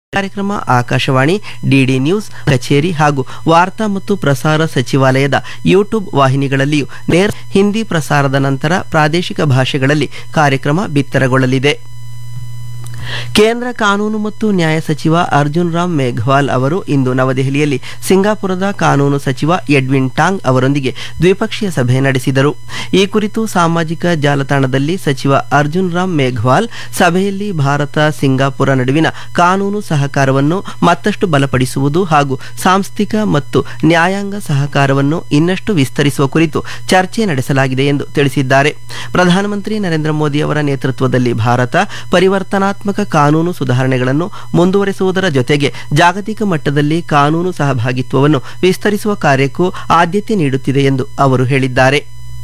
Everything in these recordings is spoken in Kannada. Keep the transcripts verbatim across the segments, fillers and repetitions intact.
ಕಾರ್ಯಕ್ರಮ ಆಕಾಶವಾಣಿ, ಡಿಡಿ ನ್ಯೂಸ್ ಕಚೇರಿ ಹಾಗೂ ವಾರ್ತಾ ಮತ್ತು ಪ್ರಸಾರ ಸಚಿವಾಲಯದ ಯೂಟ್ಯೂಬ್ ವಾಹಿನಿಗಳಲ್ಲಿಯೂ ನೇರ ಹಿಂದಿ ಪ್ರಸಾರದ ನಂತರ ಪ್ರಾದೇಶಿಕ ಭಾಷೆಗಳಲ್ಲಿ ಕಾರ್ಯಕ್ರಮ ಬಿತ್ತರಗೊಳ್ಳಲಿದೆ. ಕೇಂದ್ರ ಕಾನೂನು ಮತ್ತು ನ್ಯಾಯ ಸಚಿವ ಅರ್ಜುನ್ ರಾಮ್ ಮೇಘವಾಲ್ ಅವರು ಇಂದು ನವದೆಹಲಿಯಲ್ಲಿ ಸಿಂಗಾಪುರದ ಕಾನೂನು ಸಚಿವ ಎಡ್ವಿನ್ ಟಾಂಗ್ ಅವರೊಂದಿಗೆ ದ್ವಿಪಕ್ಷೀಯ ಸಭೆ ನಡೆಸಿದರು. ಈ ಕುರಿತು ಸಾಮಾಜಿಕ ಜಾಲತಾಣದಲ್ಲಿ ಸಚಿವ ಅರ್ಜುನ್ ರಾಮ್ ಮೇಘವಾಲ್ ಸಭೆಯಲ್ಲಿ ಭಾರತ ಸಿಂಗಾಪುರ ನಡುವಿನ ಕಾನೂನು ಸಹಕಾರವನ್ನು ಮತ್ತಷ್ಟು ಬಲಪಡಿಸುವುದು ಹಾಗೂ ಸಾಂಸ್ಥಿಕ ಮತ್ತು ನ್ಯಾಯಾಂಗ ಸಹಕಾರವನ್ನು ಇನ್ನಷ್ಟು ವಿಸ್ತರಿಸುವ ಕುರಿತು ಚರ್ಚೆ ನಡೆಸಲಾಗಿದೆ ಎಂದು ತಿಳಿಸಿದ್ದಾರೆ. ಪ್ರಧಾನಮಂತ್ರಿ ನರೇಂದ್ರ ಮೋದಿ ಅವರ ನೇತೃತ್ವದಲ್ಲಿ ಭಾರತ ಪರಿವರ್ತನಾತ್ಮಕ ಕಾನೂನು ಸುಧಾರಣೆಗಳನ್ನು ಮುಂದುವರೆಸುವುದರ ಜೊತೆಗೆ ಜಾಗತಿಕ ಮಟ್ಟದಲ್ಲಿ ಕಾನೂನು ಸಹಭಾಗಿತ್ವವನ್ನು ವಿಸ್ತರಿಸುವ ಕಾರ್ಯಕ್ಕೂ ಆದ್ಯತೆ ನೀಡುತ್ತಿದೆ ಎಂದು ಅವರು ಹೇಳಿದ್ದಾರೆ.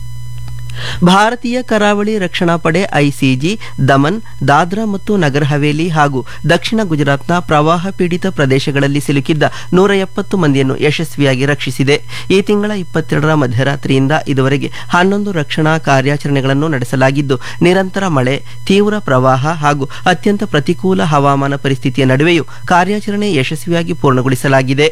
ಭಾರತೀಯ ಕರಾವಳಿ ರಕ್ಷಣಾ ಪಡೆ ಐಸಿಜಿ ದಮನ್, ದಾದ್ರಾ ಮತ್ತು ನಗರ್ ಹವೇಲಿ ಹಾಗೂ ದಕ್ಷಿಣ ಗುಜರಾತ್ನ ಪ್ರವಾಹ ಪೀಡಿತ ಪ್ರದೇಶಗಳಲ್ಲಿ ಸಿಲುಕಿದ್ದ ನೂರ ಎಪ್ಪತ್ತು ಮಂದಿಯನ್ನು ಯಶಸ್ವಿಯಾಗಿ ರಕ್ಷಿಸಿದೆ. ಈ ತಿಂಗಳ ಇಪ್ಪತ್ತೆರಡರ ಮಧ್ಯರಾತ್ರಿಯಿಂದ ಇದುವರೆಗೆ ಹನ್ನೊಂದು ರಕ್ಷಣಾ ಕಾರ್ಯಾಚರಣೆಗಳನ್ನು ನಡೆಸಲಾಗಿದ್ದು, ನಿರಂತರ ಮಳೆ, ತೀವ್ರ ಪ್ರವಾಹ ಹಾಗೂ ಅತ್ಯಂತ ಪ್ರತಿಕೂಲ ಹವಾಮಾನ ಪರಿಸ್ಥಿತಿಯ ನಡುವೆಯೂ ಕಾರ್ಯಾಚರಣೆ ಯಶಸ್ವಿಯಾಗಿ ಪೂರ್ಣಗೊಳಿಸಲಾಗಿದೆ.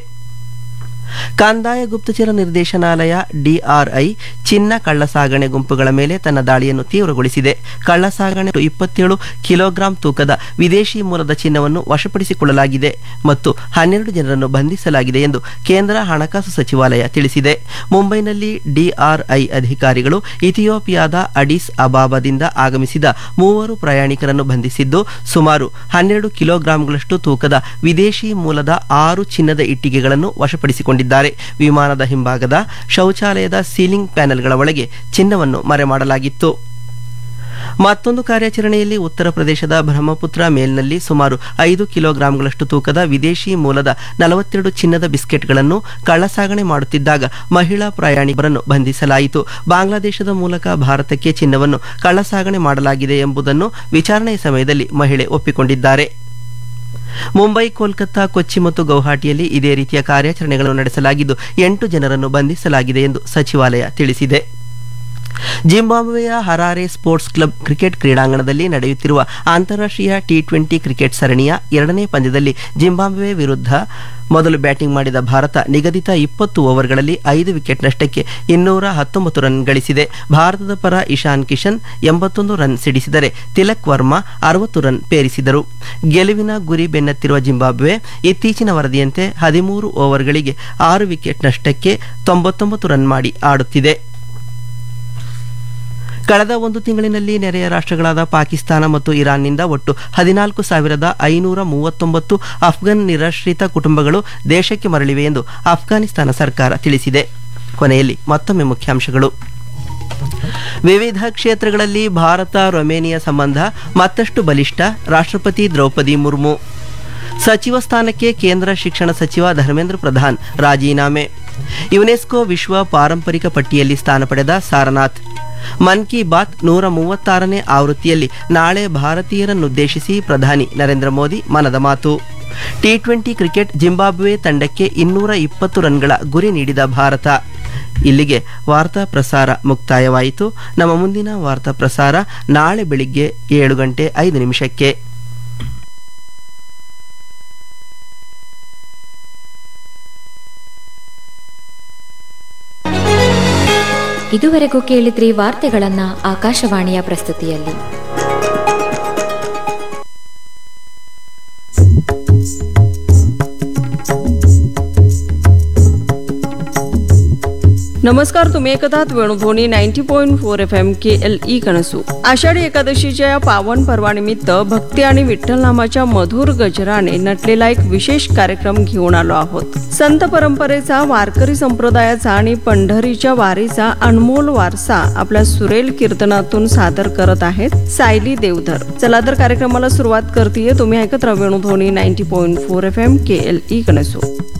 ಕಂದಾಯ ಗುಪ್ತಚರ ನಿರ್ದೇಶನಾಲಯ ಡಿಆರ್ಐ ಚಿನ್ನ ಕಳ್ಳಸಾಗಣೆ ಗುಂಪುಗಳ ಮೇಲೆ ತನ್ನ ದಾಳಿಯನ್ನು ತೀವ್ರಗೊಳಿಸಿದೆ. ಕಳ್ಳಸಾಗಣೆ ಇಪ್ಪತ್ತೇಳು ಕಿಲೋಗ್ರಾಂ ತೂಕದ ವಿದೇಶಿ ಮೂಲದ ಚಿನ್ನವನ್ನು ವಶಪಡಿಸಿಕೊಳ್ಳಲಾಗಿದೆ ಮತ್ತು ಹನ್ನೆರಡು ಜನರನ್ನು ಬಂಧಿಸಲಾಗಿದೆ ಎಂದು ಕೇಂದ್ರ ಹಣಕಾಸು ಸಚಿವಾಲಯ ತಿಳಿಸಿದೆ. ಮುಂಬೈನಲ್ಲಿ ಡಿಆರ್ಐ ಅಧಿಕಾರಿಗಳು ಇಥಿಯೋಪಿಯಾದ ಅಡಿಸ್ ಅಬಾಬಾದಿಂದ ಆಗಮಿಸಿದ ಮೂವರು ಪ್ರಯಾಣಿಕರನ್ನು ಬಂಧಿಸಿದ್ದು, ಸುಮಾರು ಹನ್ನೆರಡು ಕಿಲೋಗ್ರಾಂಗಳಷ್ಟು ತೂಕದ ವಿದೇಶಿ ಮೂಲದ ಆರು ಚಿನ್ನದ ಇಟ್ಟಿಗೆಗಳನ್ನು ವಶಪಡಿಸಿಕೊಂಡಿದ್ದಾರೆ. ವಿಮಾನದ ಹಿಂಭಾಗದ ಶೌಚಾಲಯದ ಸೀಲಿಂಗ್ ಪ್ಯಾನೆಲ್ಗಳ ಒಳಗೆ ಚಿನ್ನವನ್ನು ಮರೆಮಾಡಲಾಗಿತ್ತು. ಮತ್ತೊಂದು ಕಾರ್ಯಾಚರಣೆಯಲ್ಲಿ ಉತ್ತರ ಪ್ರದೇಶದ ಬ್ರಹ್ಮಪುತ್ರ ಮೇಲ್ನಲ್ಲಿ ಸುಮಾರು ಐದು ಕಿಲೋಗ್ರಾಂಗಳಷ್ಟು ತೂಕದ ವಿದೇಶಿ ಮೂಲದ ನಲವತ್ತೆರಡು ಚಿನ್ನದ ಬಿಸ್ಕೆಟ್ಗಳನ್ನು ಕಳ್ಳಸಾಗಣೆ ಮಾಡುತ್ತಿದ್ದಾಗ ಮಹಿಳಾ ಪ್ರಯಾಣಿಕರನ್ನು ಬಂಧಿಸಲಾಯಿತು. ಬಾಂಗ್ಲಾದೇಶದ ಮೂಲಕ ಭಾರತಕ್ಕೆ ಚಿನ್ನವನ್ನು ಕಳ್ಳಸಾಗಣೆ ಮಾಡಲಾಗಿದೆ ಎಂಬುದನ್ನು ವಿಚಾರಣೆಯ ಸಮಯದಲ್ಲಿ ಮಹಿಳೆ ಒಪ್ಪಿಕೊಂಡಿದ್ದಾರೆ. ಮುಂಬೈ, ಕೋಲ್ಕತ್ತಾ, ಕೊಚ್ಚಿ ಮತ್ತು ಗೌಹಾಟಿಯಲ್ಲಿ ಇದೇ ರೀತಿಯ ಕಾರ್ಯಾಚರಣೆಗಳನ್ನು ನಡೆಸಲಾಗಿದ್ದು, ಎಂಟು ಜನರನ್ನು ಬಂಧಿಸಲಾಗಿದೆ ಎಂದು ಸಚಿವಾಲಯ ತಿಳಿಸಿದೆ. ಜಿಂಬಾಬ್ವೆಯ ಹರಾರೆ ಸ್ಪೋರ್ಟ್ಸ್ ಕ್ಲಬ್ ಕ್ರಿಕೆಟ್ ಕ್ರೀಡಾಂಗಣದಲ್ಲಿ ನಡೆಯುತ್ತಿರುವ ಅಂತಾರಾಷ್ಟ್ರೀಯ ಟಿ ಟ್ವೆಂಟಿ ಕ್ರಿಕೆಟ್ ಸರಣಿಯ ಎರಡನೇ ಪಂದ್ಯದಲ್ಲಿ ಜಿಂಬಾಬ್ವೆ ವಿರುದ್ಧ ಮೊದಲು ಬ್ಯಾಟಿಂಗ್ ಮಾಡಿದ ಭಾರತ ನಿಗದಿತ ಇಪ್ಪತ್ತು ಓವರ್ಗಳಲ್ಲಿ ಐದು ವಿಕೆಟ್ ನಷ್ಟಕ್ಕೆ ಇನ್ನೂರ ಹತ್ತೊಂಬತ್ತು ರನ್ ಗಳಿಸಿದೆ. ಭಾರತದ ಪರ ಇಶಾನ್ ಕಿಶನ್ ಎಂಬತ್ತೊಂದು ರನ್ ಸಿಡಿಸಿದರೆ ತಿಲಕ್ ವರ್ಮಾ ಅರವತ್ತು ರನ್ ಪೇರಿಸಿದರು. ಗೆಲುವಿನ ಗುರಿ ಬೆನ್ನತ್ತಿರುವ ಜಿಂಬಾಬ್ವೆ ಇತ್ತೀಚಿನ ವರದಿಯಂತೆ ಹದಿಮೂರು ಓವರ್ಗಳಿಗೆ ಆರು ವಿಕೆಟ್ ನಷ್ಟಕ್ಕೆ ತೊಂಬತ್ತೊಂಬತ್ತು ರನ್ ಮಾಡಿ ಆಡುತ್ತಿದೆ. ಕಳೆದ ಒಂದು ತಿಂಗಳಿನಲ್ಲಿ ನೆರೆಯ ರಾಷ್ಟ್ರಗಳಾದ ಪಾಕಿಸ್ತಾನ ಮತ್ತು ಇರಾನ್ನಿಂದ ಒಟ್ಟು ಹದಿನಾಲ್ಕು ಸಾವಿರದ ಐನೂರ ಮೂವತ್ತೊಂಬತ್ತು ಅಫ್ಘಾನ್ ನಿರಾಶ್ರಿತ ಕುಟುಂಬಗಳು ದೇಶಕ್ಕೆ ಮರಳಿವೆ ಎಂದು ಅಫ್ಘಾನಿಸ್ತಾನ ಸರ್ಕಾರ ತಿಳಿಸಿದೆ. ಕೊನೆಯಲ್ಲಿ ಮತ್ತೊಮ್ಮೆ ಮುಖ್ಯಾಂಶಗಳು. ವಿವಿಧ ಕ್ಷೇತ್ರಗಳಲ್ಲಿ ಭಾರತ ರೊಮೇನಿಯಾ ಸಂಬಂಧ ಮತ್ತಷ್ಟು ಬಲಿಷ್ಠ, ರಾಷ್ಟ್ರಪತಿ ದ್ರೌಪದಿ ಮುರ್ಮು. ಸಚಿವ ಸ್ಥಾನಕ್ಕೆ ಕೇಂದ್ರ ಶಿಕ್ಷಣ ಸಚಿವ ಧರ್ಮೇಂದ್ರ ಪ್ರಧಾನ್ ರಾಜೀನಾಮೆ. ಯುನೆಸ್ಕೋ ವಿಶ್ವ ಪಾರಂಪರಿಕ ಪಟ್ಟಿಯಲ್ಲಿ ಸ್ಥಾನ ಪಡೆದ ಸಾರನಾಥ್. ಮನ್ ಕಿ ಬಾತ್ ನೂರ ಮೂವತ್ತಾರನೇ ಆವೃತ್ತಿಯಲ್ಲಿ ನಾಳೆ ಭಾರತೀಯರನ್ನುದ್ದೇಶಿಸಿ ಪ್ರಧಾನಿ ನರೇಂದ್ರ ಮೋದಿ ಮನದ ಮಾತು. ಟಿ ಟ್ವೆಂಟಿ ಕ್ರಿಕೆಟ್ ಜಿಂಬಾಬ್ವೆ ತಂಡಕ್ಕೆ ಇನ್ನೂರ ಇಪ್ಪತ್ತು ರನ್ಗಳ ಗುರಿ ನೀಡಿದ ಭಾರತ. ಇಲ್ಲಿಗೆ ವಾರ್ತಾ ಪ್ರಸಾರ ಮುಕ್ತಾಯವಾಯಿತು. ನಮ್ಮ ಮುಂದಿನ ವಾರ್ತಾ ಪ್ರಸಾರ ನಾಳೆ ಬೆಳಿಗ್ಗೆ ಏಳು ಗಂಟೆ ಐದು ನಿಮಿಷಕ್ಕೆ. ಇದುವರೆಗೂ ಕೇಳಿದ್ರಿ ವಾರ್ತೆಗಳನ್ನ ಆಕಾಶವಾಣಿಯ ಪ್ರಸ್ತುತಿಯಲ್ಲಿ. नमस्कार, तुम्ही ऐकत आहात Venudhwani ninety point four F M के एल ई कणसू. आषाढी एकादशीच्या या पावन पर्वानिमित्त भक्ती आणि विठ्ठल नामाच्या मधुर गजराने नटलेला एक विशेष कार्यक्रम घेऊन आलो आहोत. संत परंपरेचा, वारकरी संप्रदायाचा आणि पंढरीच्या वारीचा अनमोल वारसा आपल्या सुरेल कीर्तनातून सादर करत आहेत सायली देवधर. चला तर कार्यक्रमाला सुरुवात करतेय. तुम्ही ऐकत राहा Venudhwani ninety point four F M के एल ई कणसू.